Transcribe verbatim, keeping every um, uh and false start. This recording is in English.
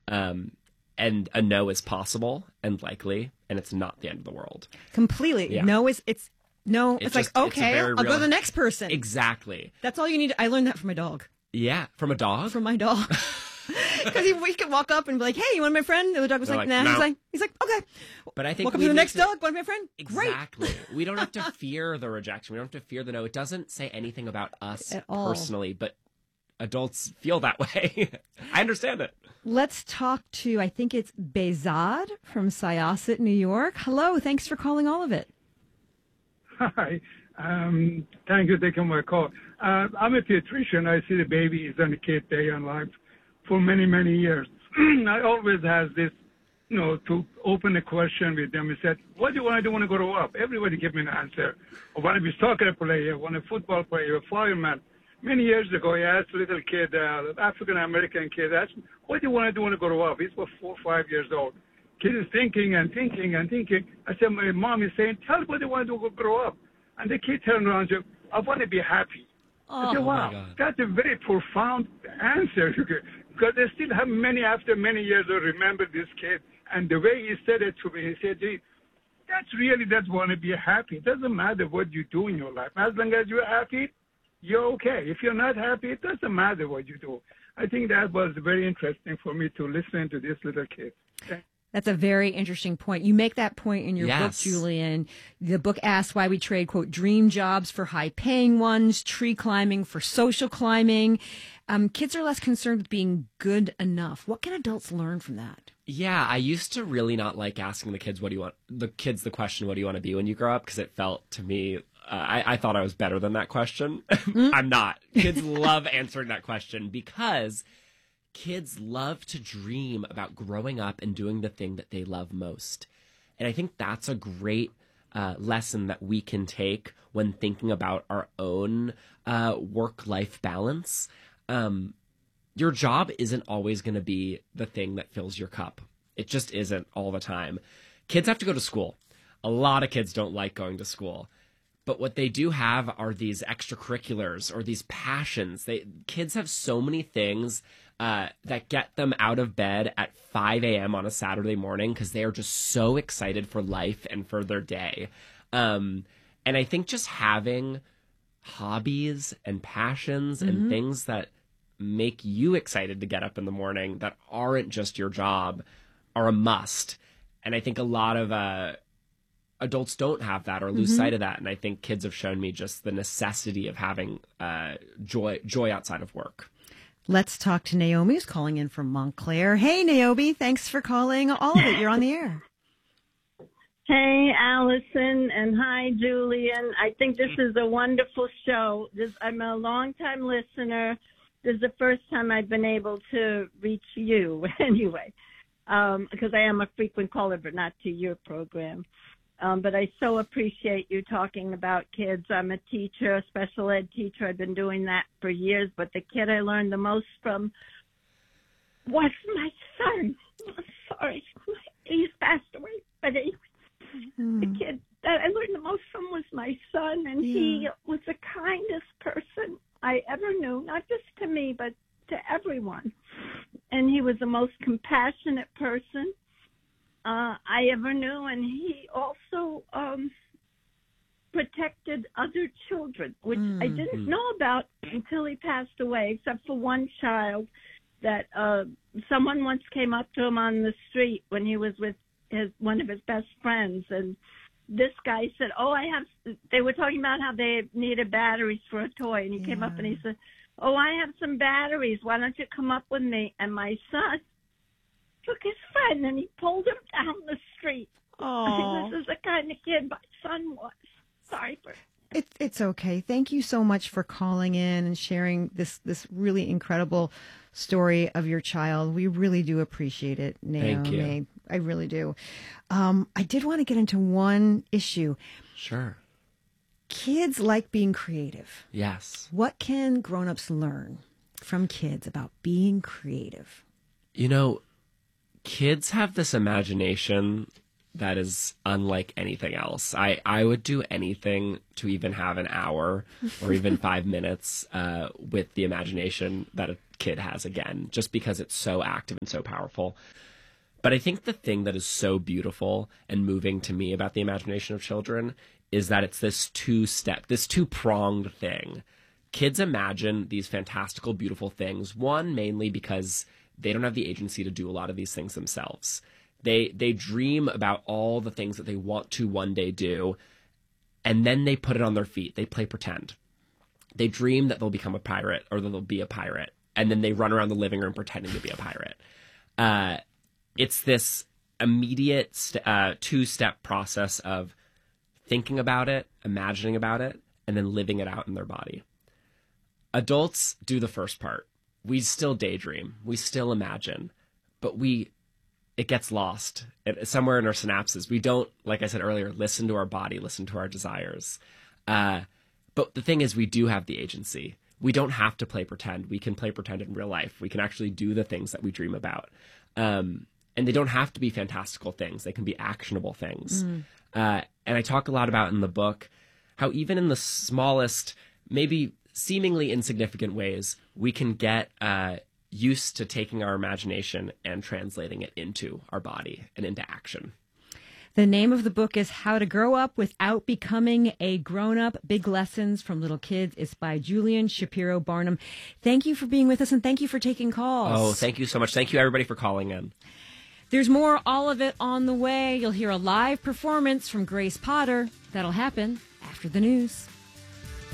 Um, and a no is possible and likely, and it's not the end of the world. Completely. Yeah. No is, it's, no, it's, It's like, just- it's a okay, very I'll go real- to the next person. Exactly. That's all you need. I learned that from my dog. Yeah. From a dog? From my dog. Because he, he could walk up and be like, hey, you want my friend? And the dog was They're like, like, nah. He's "No." like, he's like, okay. But I think Welcome we to the need next to- dog. Want my friend? Great. Exactly. We don't have to fear the rejection. We don't have to fear the no. It doesn't say anything about us At all. personally, but adults feel that way. I understand it. Let's talk to, I think it's Bezad from Syosset, New York. Hello. Thanks for calling all of it. Hi. Um, thank you for taking my call. Uh, I'm a pediatrician. I see the babies and the kid day on life for many, many years. I always has this, you know, to open a question with them. I said, what do you want to do when you grow up? Everybody give me an answer. I want to be a soccer player, I want a football player, a fireman. Many years ago, I asked a little kid, uh, African-American kid, asked, what do you want to do when you grow up? He's about four or five years old. Kid is thinking and thinking and thinking. I said, my mom is saying, tell me what you want to do when you grow up. And the kid turned around and said, I want to be happy. I said, Oh, my wow, God. that's a very profound answer. Because they still have many, after many years, I remember this kid. And the way he said it to me, he said, gee, that's really, that's want to be happy. It doesn't matter what you do in your life. As long as you're happy, you're okay. If you're not happy, it doesn't matter what you do. I think that was very interesting for me to listen to this little kid. Okay. That's a very interesting point. You make that point in your book, Yes. Julian. The book asks why we trade, quote, dream jobs for high paying ones, tree climbing for social climbing. Um, kids are less concerned with being good enough. What can adults learn from that? Yeah, I used to really not like asking the kids, what do you want, the kids the question, what do you want to be when you grow up? Because it felt to me, uh, I, I thought I was better than that question. I'm not. Kids love answering that question because kids love to dream about growing up and doing the thing that they love most. And I think that's a great uh, lesson that we can take when thinking about our own uh, work-life balance. Um, your job isn't always going to be the thing that fills your cup. It just isn't all the time. Kids have to go to school. A lot of kids don't like going to school. But what they do have are these extracurriculars or these passions. They kids have so many things uh, that get them out of bed at five a.m. on a Saturday morning because they are just so excited for life and for their day. Um, and I think just having hobbies and passions and things that make you excited to get up in the morning that aren't just your job are a must. And I think a lot of uh, adults don't have that or lose sight of that. And I think kids have shown me just the necessity of having uh, joy joy outside of work. Let's talk to Naomi, who's calling in from Montclair. Hey, Naomi, thanks for calling all of it. You're on the air. Hey, Allison, and hi, Julian. I think this is a wonderful show. This, I'm a longtime listener. This is the first time I've been able to reach you anyway, um, because I am a frequent caller, but not to your program. Um, but I so appreciate you talking about kids. I'm a teacher, a special ed teacher. I've been doing that for years, but the kid I learned the most from was my son. I'm sorry. He's passed away, but anyway. Mm. The kid that I learned the most from was my son, and Yeah. he was the kindest person I ever knew, not just to me, but to everyone. And he was the most compassionate person uh, I ever knew, and he also um, protected other children, which I didn't know about until he passed away, except for one child that uh, someone once came up to him on the street when he was with his one of his best friends, and this guy said, oh, I have, they were talking about how they needed batteries for a toy, and he yeah. came up and he said, oh, I have some batteries, why don't you come up with me? And my son took his friend and he pulled him down the street. I mean, this is the kind of kid my son was. Sorry for It, it's okay. Thank you so much for calling in and sharing this, this really incredible story of your child. We really do appreciate it, Naomi. Thank you. I really do. Um, I did want to get into one issue. Sure. Kids like being creative. Yes. What can grown-ups learn from kids about being creative? You know, kids have this imagination that is unlike anything else. I, I would do anything to even have an hour or even five minutes uh, with the imagination that a kid has again, just because it's so active and so powerful. But I think the thing that is so beautiful and moving to me about the imagination of children is that it's this two-step, this two-pronged thing. Kids imagine these fantastical, beautiful things, one, mainly because they don't have the agency to do a lot of these things themselves. They they dream about all the things that they want to one day do, and then they put it on their feet. They play pretend. They dream that they'll become a pirate or that they'll be a pirate, and then they run around the living room pretending to be a pirate. Uh, it's this immediate st- uh, two-step process of thinking about it, imagining about it, and then living it out in their body. Adults do the first part. We still daydream. We still imagine, but we... it gets lost it, somewhere in our synapses. We don't, like I said earlier, listen to our body, listen to our desires. Uh, but the thing is, we do have the agency. We don't have to play pretend. We can play pretend in real life. We can actually do the things that we dream about. Um, and they don't have to be fantastical things. They can be actionable things. Mm. Uh, and I talk a lot about in the book how even in the smallest, maybe seemingly insignificant ways, we can get... Uh, used to taking our imagination and translating it into our body and into action. The name of the book is How to Grow Up Without Becoming a Grown-Up, Big Lessons from Little Kids. It's by Julian Shapiro Barnum. Thank you for being with us, and thank you for taking calls. Oh, thank you so much. Thank you, everybody, for calling in. There's more All of It on the way. You'll hear a live performance from Grace Potter. That'll happen after the news.